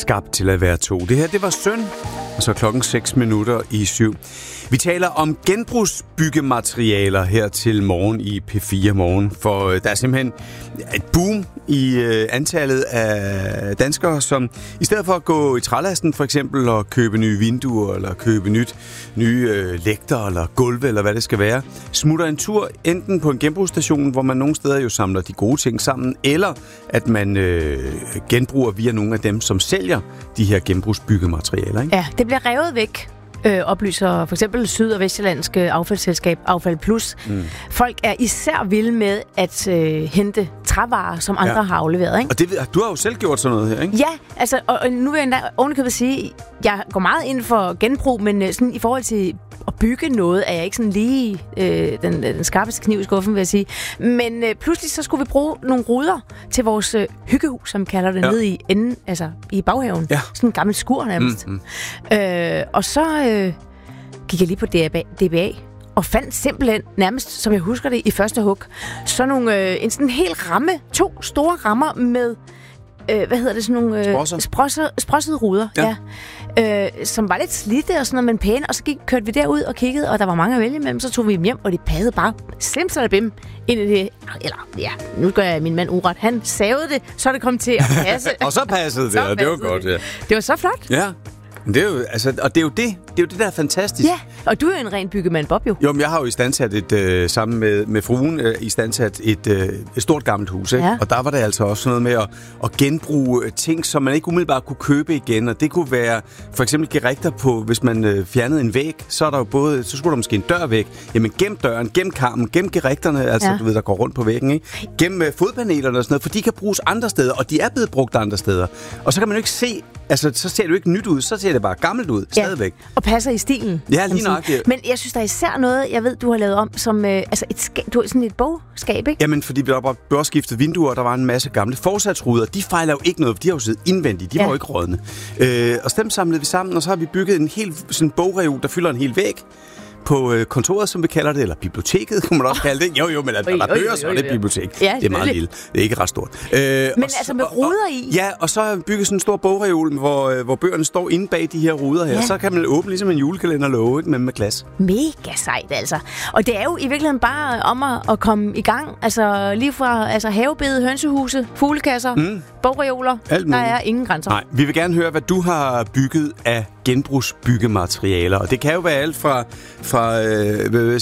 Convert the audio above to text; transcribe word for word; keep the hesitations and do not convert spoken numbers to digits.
skabt til at være to. Det her, det var Søn, og så klokken seks minutter i syv. Vi taler om genbrugsbyggematerialer her til morgen i P fire Morgen, for der er simpelthen et boom i øh, antallet af danskere, som i stedet for at gå i trælasten for eksempel og købe nye vinduer eller købe nyt, nye øh, lægter eller gulve eller hvad det skal være, smutter en tur enten på en genbrugsstation, hvor man nogle steder jo samler de gode ting sammen, eller at man øh, genbruger via nogle af dem, som sælger de her genbrugsbyggematerialer. Ikke? Ja, det bliver revet væk. Øh, oplyser for eksempel Syd- og Vestjyllandske affaldsselskab Affald Plus. Mm. Folk er især vilde med at øh, hente trævarer, som andre ja. har afleveret. Ikke? Og det, du har jo selv gjort sådan noget her, ikke? Ja, altså, og, og nu vil jeg endda ovenikøbet sige, jeg går meget ind for genbrug, men øh, sådan, i forhold til at bygge noget, er jeg ikke sådan lige øh, den, den skarpeste kniv i skuffen, vil jeg sige. Men øh, pludselig så skulle vi bruge nogle ruder til vores øh, hyggehus, som kalder det, ja. nede i enden, altså i baghaven. Ja. Sådan en gammel skur nærmest. Mm-hmm. Øh, og så øh, gik jeg lige på D B A og fandt simpelthen nærmest, som jeg husker det, i første hug, så nogle, øh, en sådan hel ramme, to store rammer med Øh, hvad hedder det, sådan nogle øh, sprosser, sprossede ruder, ja. Ja, øh, som var lidt slidte og sådan noget, men pæne, og så gik, kørte vi derud og kiggede, og der var mange at vælge imellem, så tog vi dem hjem, og de passede bare slimsalabim ind i det, eller ja, nu gør jeg min mand uret, han savede det, så det kom til at passe. Og så passede det, og det var godt, ja. Det var så flot. Ja. Det er jo, altså, og det er jo det, det er jo det, der er fantastisk. Ja, og du er jo en ren byggemand, Bob, jo. Jo, men jeg har jo istandsat et, øh, sammen med, med fruen, øh, istandsat et, øh, et stort gammelt hus, ikke? Ja. Og der var det altså også noget med at, at genbruge ting, som man ikke umiddelbart kunne købe igen, og det kunne være for eksempel gerægter på, hvis man øh, fjernede en væg, så er der jo både, så skulle der måske en dør væk. Jamen, gem døren, gem karmen, gem gerægterne, altså ja. du ved, der går rundt på væggen, ikke? Gem øh, fodpanelerne og sådan noget, for de kan bruges andre steder, og de er blevet brugt andre steder. Og så kan man jo ikke se, altså, så ser det jo ikke nyt ud, så ser det bare gammelt ud, stadigvæk. Ja, og passer i stilen. Ja, lige nok. Ja. Men jeg synes, der er især noget, jeg ved, du har lavet om, som øh, altså et skab, du har sådan et bogskab, ikke? Jamen, fordi vi har bare skiftet vinduer, og der var en masse gamle forsatsruder. De fejler jo ikke noget, for de har jo siddet indvendigt. De ja. var jo ikke rådne. Øh, og dem samlede vi sammen, og så har vi bygget en hel sådan bogreol, der fylder en hel væg på øh, kontoret, som vi kalder det, eller biblioteket, kunne man også kalde det. Jo, jo, men altså, der er bøger, så er det et bibliotek. Ja, det er meget lille. Det er ikke ret stort. Øh, men altså med ruder i? Ja, og så har vi bygget sådan en stor bogreol, hvor, øh, hvor bøgerne står inde bag de her ruder her. Ja. Så kan man åbne ligesom en julekalenderlåge, ikke, men med glas. Mega sejt, altså. Og det er jo i virkeligheden bare om at, at komme i gang. Altså lige fra altså, havebede, hønsehuse, fuglekasser, mm. bogreoler. Der er ingen grænser. Nej, vi vil gerne høre, hvad du har bygget af genbrugsbyggematerialer. Og det kan jo være alt fra, fra øh,